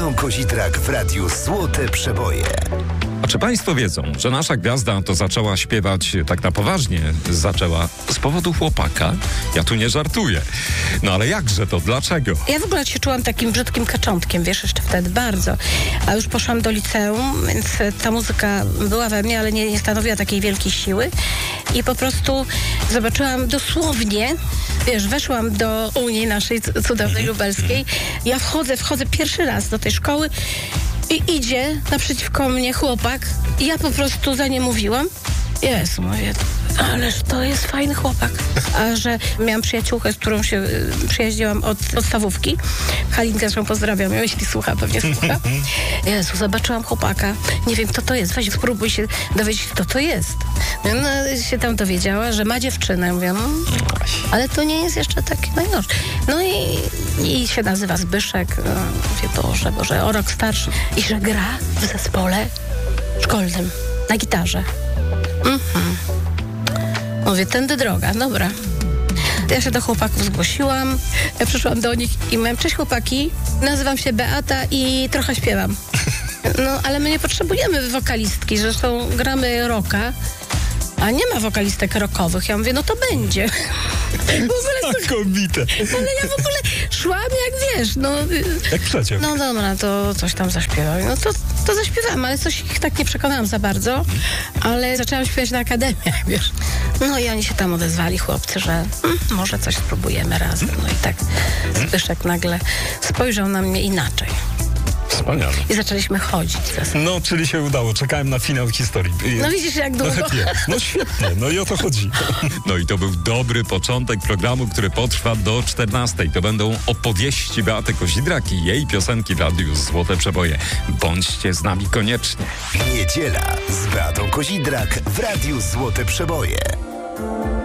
Beatą Kozidrak w Radiu Złote Przeboje. A czy państwo wiedzą, że nasza gwiazda to zaczęła śpiewać tak na poważnie? Zaczęła z powodu chłopaka? Ja tu nie żartuję. No ale jakże to? Dlaczego? Ja w ogóle się czułam takim brzydkim kaczątkiem, wiesz, jeszcze wtedy bardzo. A już poszłam do liceum, więc ta muzyka była we mnie, ale nie stanowiła takiej wielkiej siły. I po prostu zobaczyłam dosłownie, wiesz, weszłam do Unii naszej cudownej lubelskiej. Ja wchodzę pierwszy raz do tej szkoły i idzie naprzeciwko mnie chłopak i ja po prostu za nie mówiłam. Jezu, mówię, ależ to jest fajny chłopak. A że miałam przyjaciółkę, z którą się przyjaźniłam od podstawówki. Halinkę, zresztą pozdrawiam, jeśli słucha, pewnie słucha. Jezu, zobaczyłam chłopaka. Nie wiem, kto to jest. Weź, spróbuj się dowiedzieć, kto to jest. No, się tam dowiedziała, że ma dziewczynę. Mówię, no, ale to nie jest jeszcze taki najgorszy. No i się nazywa Zbyszek. Mówię, Boże, o rok starszy. I że gra w zespole szkolnym na gitarze. Mówię, tędy droga, dobra. Ja się do chłopaków zgłosiłam, ja przyszłam do nich i mówię, cześć chłopaki, nazywam się Beata i trochę śpiewam. No, ale my nie potrzebujemy wokalistki, zresztą gramy rocka, a nie ma wokalistek rockowych. Ja mówię, no to będzie. Znakomite. Ale ja w ogóle szłam jak wiesz, no. Jak przeciąg. No dobra, to coś tam zaśpiewam. No to zaśpiewałam, ale coś ich tak nie przekonałam za bardzo. Ale zaczęłam śpiewać na akademiach, wiesz. No i oni się tam odezwali, chłopcy, że może coś spróbujemy razem. No i tak Zbyszek nagle spojrzał na mnie inaczej. Wspaniale. I zaczęliśmy chodzić. No, czyli się udało. Czekałem na finał historii. No widzisz, jak długo. No świetnie, no i o to chodzi. No i to był dobry początek programu, który potrwa do 14. To będą opowieści Beaty Kozidrak i jej piosenki w Radiu Złote Przeboje. Bądźcie z nami koniecznie. Niedziela z Beatą Kozidrak w Radiu Złote Przeboje.